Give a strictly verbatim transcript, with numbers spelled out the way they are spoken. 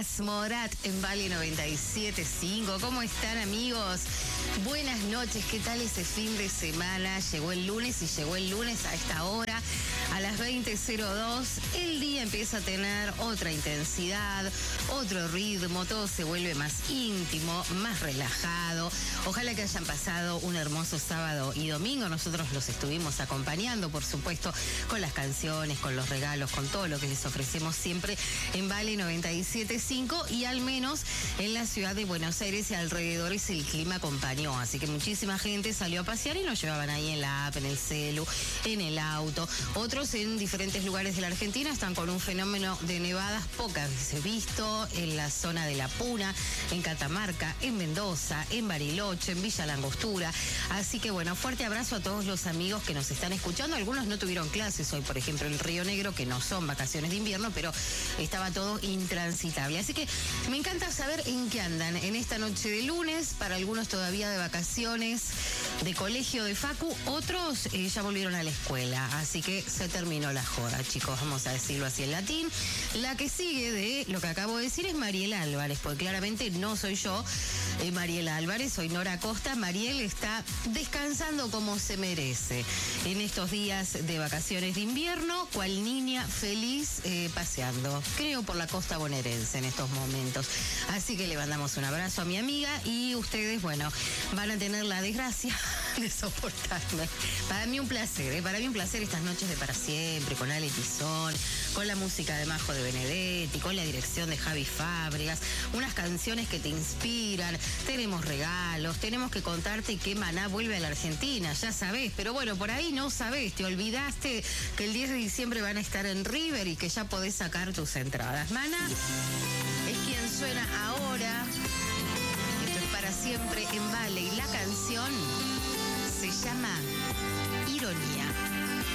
Nicolás Morat en Vale noventa y siete punto cinco. ¿Cómo están, amigos? Buenas noches, ¿qué tal ese fin de semana? Llegó el lunes y llegó el lunes a esta hora, a las veinte cero dos. El día empieza a tener otra intensidad, otro ritmo, todo se vuelve más íntimo, más relajado. Ojalá que hayan pasado un hermoso sábado y domingo. Nosotros los estuvimos acompañando, por supuesto, con las canciones, con los regalos, con todo lo que les ofrecemos siempre en Vale noventa y siete punto cinco, y al menos en la ciudad de Buenos Aires y alrededores el clima acompañó, así que muchísima gente salió a pasear y nos llevaban ahí en la app, en el celu, en el auto. Otros en diferentes lugares de la Argentina están con un fenómeno de nevadas pocas veces visto, en la zona de La Puna, en Catamarca, en Mendoza, en Bariloche, en Villa Langostura. Así que bueno, fuerte abrazo a todos los amigos que nos están escuchando. Algunos no tuvieron clases hoy, por ejemplo, en Río Negro, que no son vacaciones de invierno, pero estaba todo intransitable. Así que me encanta saber en qué andan en esta noche de lunes. Para algunos todavía de vacaciones, de colegio, de facu, otros eh, ya volvieron a la escuela. Así que se terminó la joda, chicos, vamos a decirlo así en latín. La que sigue de lo que acabo de decir es Mariela Álvarez, porque claramente no soy yo, eh, Mariela Álvarez, soy Nora Costa. Mariel está descansando como se merece en estos días de vacaciones de invierno, cual niña feliz eh, paseando, creo, por la costa bonaerense en estos momentos. Así que le mandamos un abrazo a mi amiga y ustedes, bueno, van a tener la desgracia de soportarme. Para mí un placer, ¿eh? Para mí un placer estas noches de Para Siempre, con Ale Tizón, con la música de Majo de Benedetti, con la dirección de Javi Fábregas, unas canciones que te inspiran, tenemos regalos, tenemos que contarte que Maná vuelve a la Argentina, ya sabés, pero bueno, por ahí no sabés, te olvidaste que el diez de diciembre van a estar en River y que ya podés sacar tus entradas. Maná es quien suena ahora. Esto es Para Siempre en Vale y la canción se llama Ironía.